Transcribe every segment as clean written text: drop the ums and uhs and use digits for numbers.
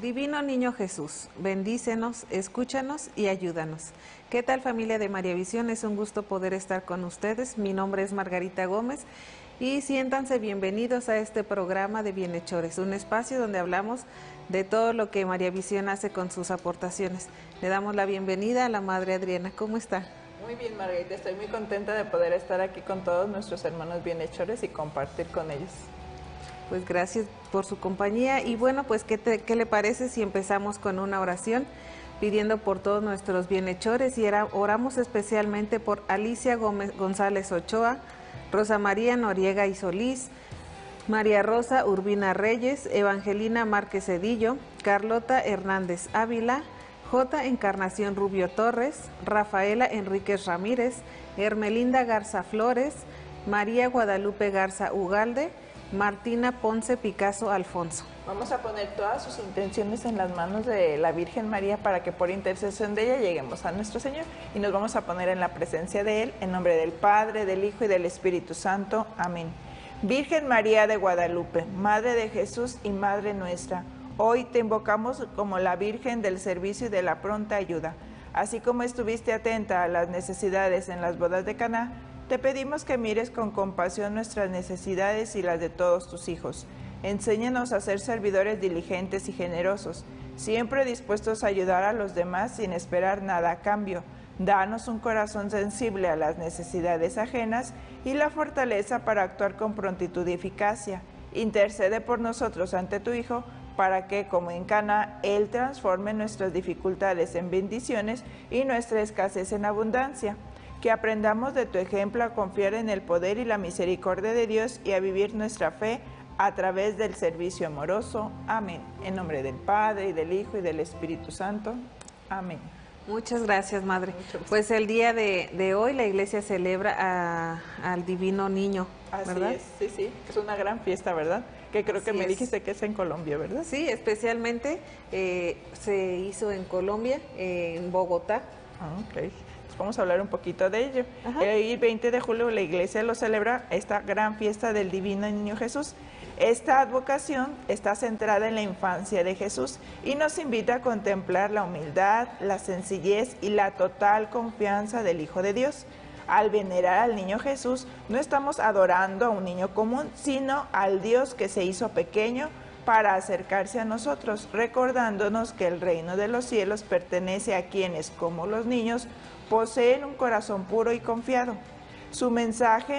Divino Niño Jesús, bendícenos, escúchanos y ayúdanos. ¿Qué tal, familia de María Visión? Es un gusto poder estar con ustedes. Mi nombre es Margarita Gómez y siéntanse bienvenidos a este programa de Bienhechores, un espacio donde hablamos de todo lo que María Visión hace con sus aportaciones. Le damos la bienvenida a la Madre Adriana. ¿Cómo está? Muy bien, Margarita. Estoy muy contenta de poder estar aquí con todos nuestros hermanos bienhechores y compartir con ellos. Pues gracias por su compañía y bueno, pues ¿qué le parece si empezamos con una oración pidiendo por todos nuestros bienhechores y oramos especialmente por Alicia González Ochoa, Rosa María Noriega y Solís, María Rosa Urbina Reyes, Evangelina Márquez Cedillo, Carlota Hernández Ávila, J. Encarnación Rubio Torres, Rafaela Enríquez Ramírez, Hermelinda Garza Flores, María Guadalupe Garza Ugalde, Martina Ponce Picasso Alfonso. Vamos a poner todas sus intenciones en las manos de la Virgen María para que por intercesión de ella lleguemos a nuestro Señor y nos vamos a poner en la presencia de Él, en nombre del Padre, del Hijo y del Espíritu Santo. Amén. Virgen María de Guadalupe, Madre de Jesús y Madre nuestra, hoy te invocamos como la Virgen del servicio y de la pronta ayuda. Así como estuviste atenta a las necesidades en las bodas de Caná, te pedimos que mires con compasión nuestras necesidades y las de todos tus hijos. Enséñanos a ser servidores diligentes y generosos, siempre dispuestos a ayudar a los demás sin esperar nada a cambio. Danos un corazón sensible a las necesidades ajenas y la fortaleza para actuar con prontitud y eficacia. Intercede por nosotros ante tu Hijo, para que, como en Caná, Él transforme nuestras dificultades en bendiciones y nuestra escasez en abundancia. Que aprendamos de tu ejemplo a confiar en el poder y la misericordia de Dios y a vivir nuestra fe a través del servicio amoroso. Amén. En nombre del Padre, y del Hijo, y del Espíritu Santo. Amén. Muchas gracias, Madre. Pues el día de hoy la Iglesia celebra al Divino Niño, ¿verdad? Así es, sí. Es una gran fiesta, ¿verdad? Que creo que me dijiste que es en Colombia, ¿verdad? Sí, especialmente se hizo en Colombia, en Bogotá. Ok. Vamos a hablar un poquito de ello. El 20 de julio la Iglesia lo celebra, esta gran fiesta del Divino Niño Jesús. Esta advocación está centrada en la infancia de Jesús y nos invita a contemplar la humildad, la sencillez y la total confianza del Hijo de Dios. Al venerar al Niño Jesús, no estamos adorando a un niño común, sino al Dios que se hizo pequeño para acercarse a nosotros, recordándonos que el reino de los cielos pertenece a quienes, como los niños, poseen un corazón puro y confiado. Su mensaje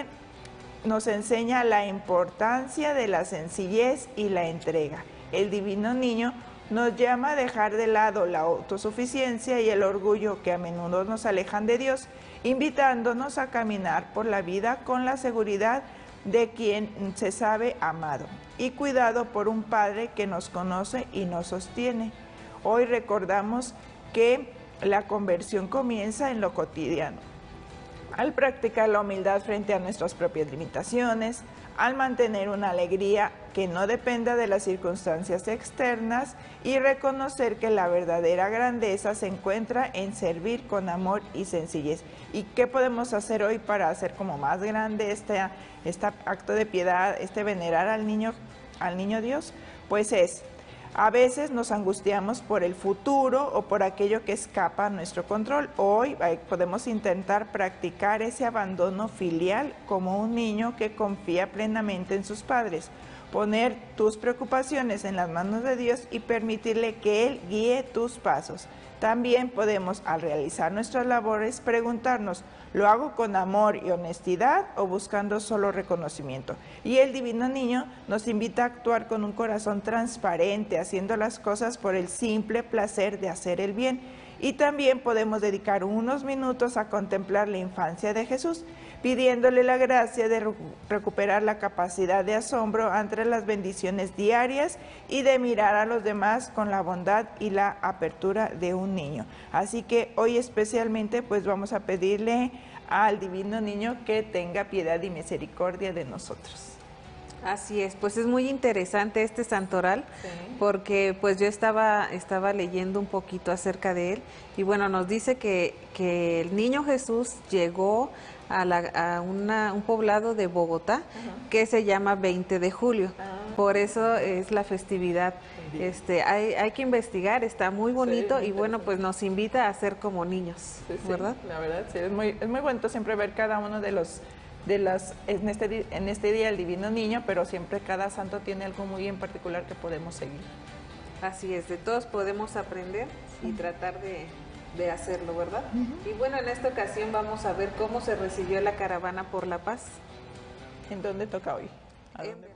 nos enseña la importancia de la sencillez y la entrega. El Divino Niño nos llama a dejar de lado la autosuficiencia y el orgullo que a menudo nos alejan de Dios, invitándonos a caminar por la vida con la seguridad de quien se sabe amado y cuidado por un Padre que nos conoce y nos sostiene. Hoy recordamos que la conversión comienza en lo cotidiano, al practicar la humildad frente a nuestras propias limitaciones, al mantener una alegría que no dependa de las circunstancias externas y reconocer que la verdadera grandeza se encuentra en servir con amor y sencillez. ¿Y qué podemos hacer hoy para hacer como más grande este acto de piedad, venerar al niño Dios? Pues a veces nos angustiamos por el futuro o por aquello que escapa a nuestro control. Hoy podemos intentar practicar ese abandono filial como un niño que confía plenamente en sus padres. Poner tus preocupaciones en las manos de Dios y permitirle que Él guíe tus pasos. También podemos, al realizar nuestras labores, preguntarnos, ¿lo hago con amor y honestidad o buscando solo reconocimiento? Y el Divino Niño nos invita a actuar con un corazón transparente, haciendo las cosas por el simple placer de hacer el bien. Y también podemos dedicar unos minutos a contemplar la infancia de Jesús, pidiéndole la gracia de recuperar la capacidad de asombro ante las bendiciones diarias y de mirar a los demás con la bondad y la apertura de un niño. Así que hoy especialmente pues vamos a pedirle al Divino Niño que tenga piedad y misericordia de nosotros. Así es, pues es muy interesante este santoral, porque pues yo estaba leyendo un poquito acerca de él y bueno, nos dice que el Niño Jesús llegó a un poblado de Bogotá que se llama 20 de julio. Por eso es la festividad. Hay que investigar, está muy bonito y bueno, pues nos invita a ser como niños, ¿verdad? Sí, la verdad, sí, es muy bonito siempre ver cada uno de las en este día el Divino Niño, pero siempre cada santo tiene algo muy en particular que podemos seguir. Así es, de todos podemos aprender y tratar de hacerlo, ¿verdad? Y bueno, en esta ocasión vamos a ver cómo se recibió la caravana por la paz. ¿En dónde toca hoy? ¿A dónde?